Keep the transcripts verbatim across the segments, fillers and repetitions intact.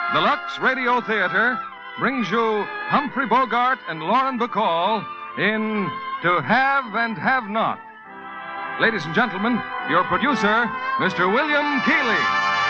The Lux Radio Theater brings you Humphrey Bogart and Lauren Bacall in To Have and Have Not. Ladies and gentlemen, your producer, Mister William Keighley.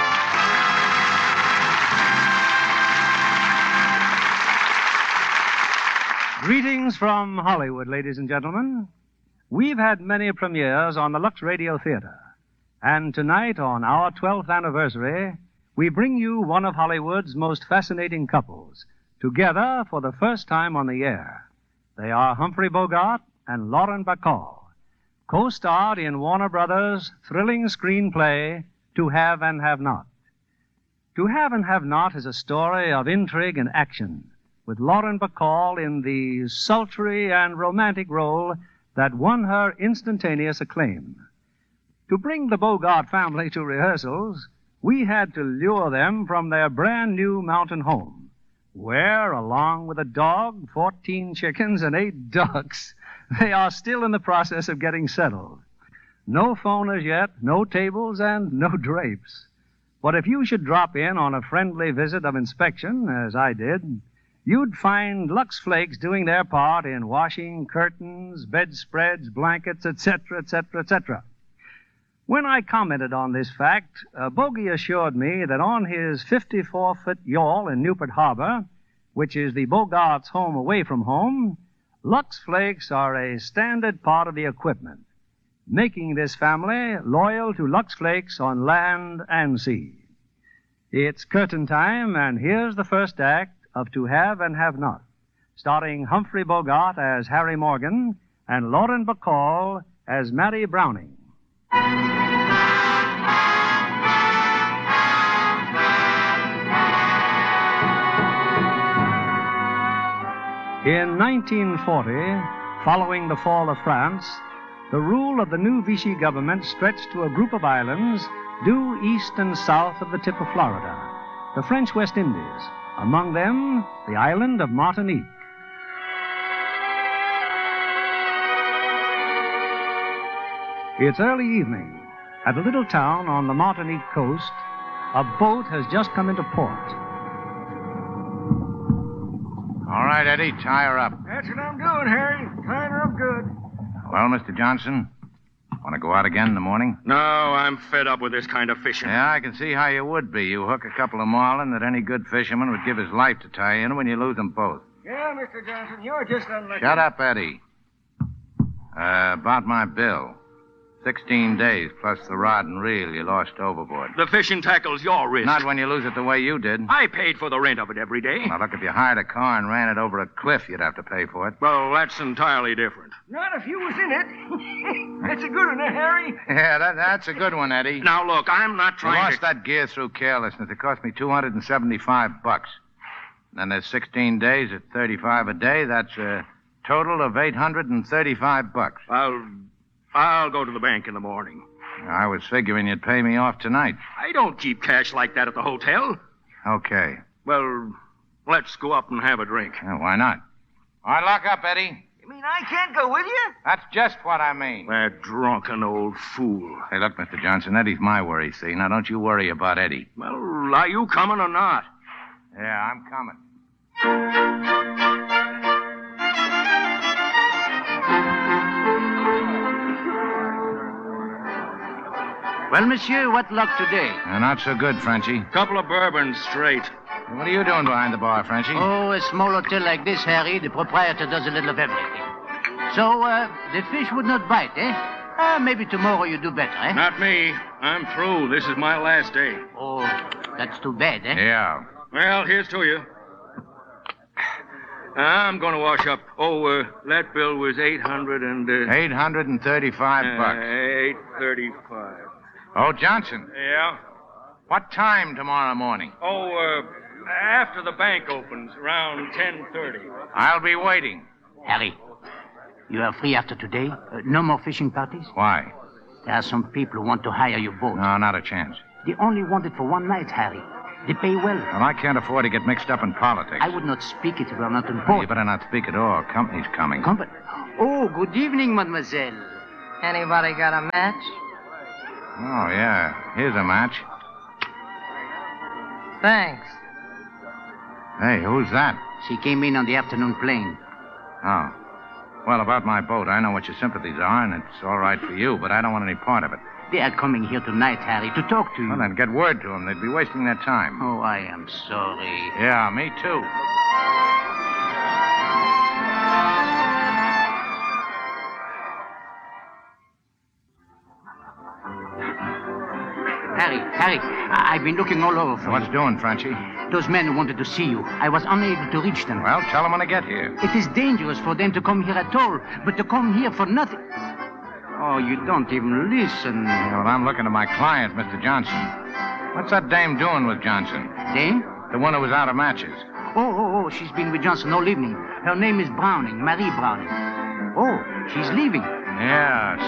Greetings from Hollywood, ladies and gentlemen. We've had many premieres on the Lux Radio Theater. And tonight, on our twelfth anniversary, we bring you one of Hollywood's most fascinating couples, together for the first time on the air. They are Humphrey Bogart and Lauren Bacall, co-starred in Warner Brothers' thrilling screenplay, To Have and Have Not. To Have and Have Not is a story of intrigue and action, with Lauren Bacall in the sultry and romantic role that won her instantaneous acclaim. To bring the Bogart family to rehearsals, we had to lure them from their brand new mountain home, where, along with a dog, fourteen chickens, and eight ducks, they are still in the process of getting settled. No phone as yet, no tables, and no drapes. But if you should drop in on a friendly visit of inspection, as I did, you'd find Lux Flakes doing their part in washing curtains, bedspreads, blankets, et cetera, et cetera, et cetera. When I commented on this fact, uh, Bogey assured me that on his fifty-four foot yawl in Newport Harbor, which is the Bogarts' home away from home, Lux Flakes are a standard part of the equipment, making this family loyal to Lux Flakes on land and sea. It's curtain time, and here's the first act of To Have and Have Not, starring Humphrey Bogart as Harry Morgan and Lauren Bacall as Mary Browning. In nineteen forty, following the fall of France, the rule of the new Vichy government stretched to a group of islands due east and south of the tip of Florida, the French West Indies, among them the island of Martinique. It's early evening. At a little town on the Martinique coast, a boat has just come into port. All right, Eddie, tie her up. That's what I'm doing, Harry. Tying her up good. Well, Mister Johnson, want to go out again in the morning? No, I'm fed up with this kind of fishing. Yeah, I can see how you would be. You hook a couple of marlin that any good fisherman would give his life to tie in when you lose them both. Yeah, Mister Johnson, you're just unlucky. Shut up, Eddie. Uh, about my bill. Sixteen days plus the rod and reel you lost overboard. The fishing tackle's your risk. Not when you lose it the way you did. I paid for the rent of it every day. Now, look, if you hired a car and ran it over a cliff, you'd have to pay for it. Well, that's entirely different. Not if you was in it. That's a good one, eh, Harry? Yeah, that, that's a good one, Eddie. Now, look, I'm not You trying lost to... that gear through carelessness. It cost me two hundred seventy-five bucks. Then there's sixteen days at thirty-five a day. That's a total of eight hundred thirty-five bucks. I'll... I'll go to the bank in the morning. I was figuring you'd pay me off tonight. I don't keep cash like that at the hotel. Okay. Well, let's go up and have a drink. Yeah, why not? All right, lock up, Eddie. You mean I can't go with you? That's just what I mean. That drunken old fool. Hey, look, Mister Johnson, Eddie's my worry, see? Now, don't you worry about Eddie. Well, are you coming or not? Yeah, I'm coming. Well, monsieur, what luck today? Uh, not so good, Frenchie. Couple of bourbons straight. What are you doing behind the bar, Frenchie? Oh, a small hotel like this, Harry, the proprietor does a little of everything. So, uh, the fish would not bite, eh? Uh, maybe tomorrow you do better, eh? Not me. I'm through. This is my last day. Oh, that's too bad, eh? Yeah. Well, here's to you. I'm going to wash up. Oh, uh, that bill was eight hundred and... Uh, eight hundred thirty-five uh, bucks. eight thirty-five. Oh, Johnson. Yeah? What time tomorrow morning? Oh, uh, after the bank opens, around ten thirty. I'll be waiting. Harry, you are free after today? Uh, no more fishing parties? Why? There are some people who want to hire your boat. No, not a chance. They only want it for one night, Harry. They pay well. Well, I can't afford to get mixed up in politics. I would not speak it if we were not You important. better not speak at all. Company's coming. Company. Oh, good evening, mademoiselle. Anybody got a match? Oh, yeah. Here's a match. Thanks. Hey, who's that? She came in on the afternoon plane. Oh. Well, about my boat, I know what your sympathies are, and it's all right for you, but I don't want any part of it. They are coming here tonight, Harry, to talk to you. Well, then get word to them. They'd be wasting their time. Oh, I am sorry. Yeah, me too. Harry, Harry, I- I've been looking all over for What's you. doing, Frenchy? Those men wanted to see you. I was unable to reach them. Well, tell them when I get here. It is dangerous for them to come here at all, but to come here for nothing. Oh, you don't even listen. Yeah, well, I'm looking to my client, Mister Johnson. What's that dame doing with Johnson? Dame? The one who was out of matches. Oh, oh, oh, she's been with Johnson all evening. Her name is Browning, Marie Browning. Oh, she's leaving. Yeah,